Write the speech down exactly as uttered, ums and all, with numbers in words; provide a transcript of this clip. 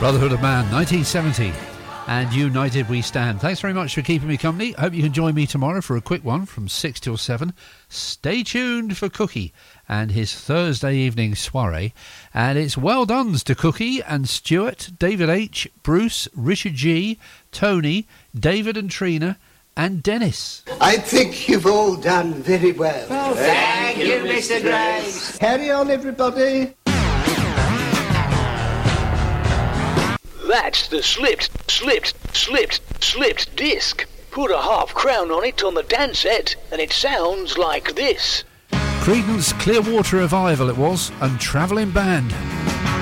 Brotherhood of Man, nineteen seventy. And United We Stand. Thanks very much for keeping me company. Hope you can join me tomorrow for a quick one from six till seven. Stay tuned for Cookie and his Thursday evening soiree. And it's well done's to Cookie and Stuart, David H, Bruce, Richard G, Tony, David and Trina, and Dennis. I think you've all done very well. Oh, thank, thank you, Mister Graves. Carry on, everybody. That's the slipped, slipped, slipped, slipped disc. Put a half crown on it on the dance set, and it sounds like this. Creedence Clearwater Revival it was, and Travelling Band.